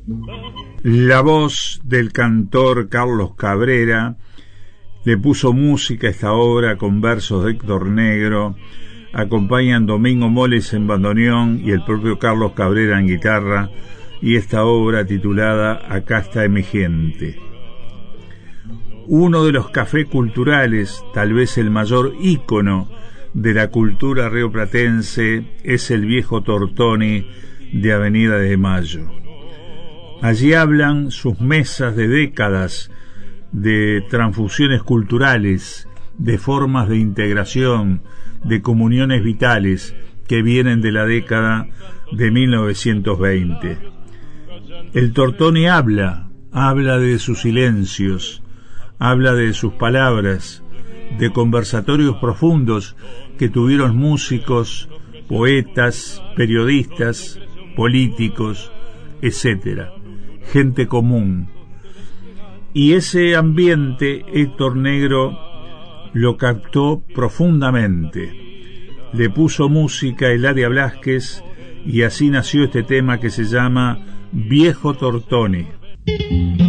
La voz del cantor Carlos Cabrera le puso música a esta obra con versos de Héctor Negro. Acompañan Domingo Moles en bandoneón y el propio Carlos Cabrera en guitarra, y esta obra titulada Acá está mi gente. Uno de los cafés culturales, tal vez el mayor ícono de la cultura rioplatense, es el Viejo Tortoni de Avenida de Mayo. Allí hablan sus mesas de décadas de transfusiones culturales, de formas de integración, de comuniones vitales que vienen de la década de 1920. El Tortoni habla de sus silencios, habla de sus palabras, de conversatorios profundos que tuvieron músicos, poetas, periodistas, políticos, etcétera, gente común. Y ese ambiente Héctor Negro lo captó profundamente. Le puso música Eladia Blasquez y así nació este tema que se llama Viejo Tortoni.